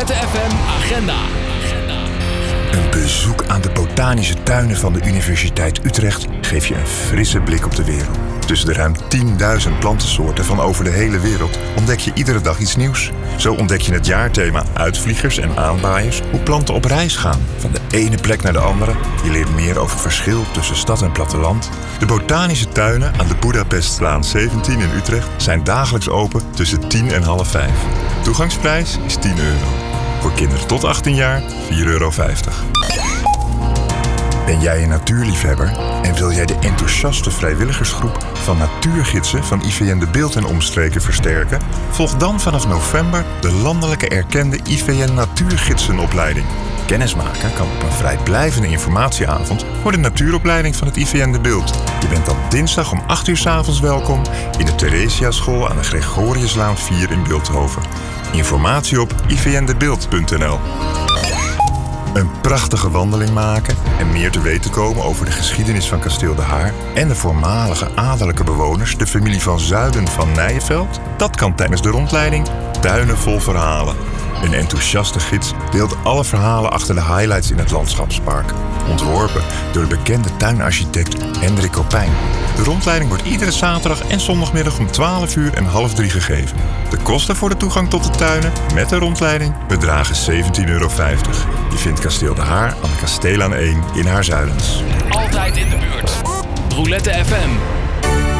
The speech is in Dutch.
Roulette FM Agenda. Een bezoek aan de botanische tuinen van de Universiteit Utrecht geeft je een frisse blik op de wereld. Tussen de ruim 10.000 plantensoorten van over de hele wereld ontdek je iedere dag iets nieuws. Zo ontdek je het jaarthema uitvliegers en aanwaaiers, hoe planten op reis gaan, van de ene plek naar de andere. Je leert meer over het verschil tussen stad en platteland. De botanische tuinen aan de Boedapestlaan 17 in Utrecht zijn dagelijks open tussen 10 en half 5. Toegangsprijs is €10. Voor kinderen tot 18 jaar €4,50. Ben jij een natuurliefhebber en wil jij de enthousiaste vrijwilligersgroep van natuurgidsen van IVN De Bilt en omstreken versterken? Volg dan vanaf november de landelijke erkende IVN Natuurgidsenopleiding. Kennismaken kan op een vrijblijvende informatieavond voor de natuuropleiding van het IVN De Bilt. Je bent dan dinsdag om 8 uur 's avonds welkom in de Theresiaschool aan de Gregoriuslaan 4 in Bilthoven. Informatie op ivndebilt.nl. Een prachtige wandeling maken en meer te weten komen over de geschiedenis van Kasteel De Haar en de voormalige adellijke bewoners, de familie van Zuiden van Nijenveld? Dat kan tijdens de rondleiding Tuinen vol Verhalen. Een enthousiaste gids deelt alle verhalen achter de highlights in het landschapspark. Ontworpen door de bekende tuinarchitect Hendrik Kopijn. De rondleiding wordt iedere zaterdag en zondagmiddag om 12 uur en half 3 gegeven. De kosten voor de toegang tot de tuinen met de rondleiding bedragen €17,50. Je vindt Kasteel De Haar aan de Kasteelaan 1 in Haarzuilens. Altijd in de buurt. Roulette FM.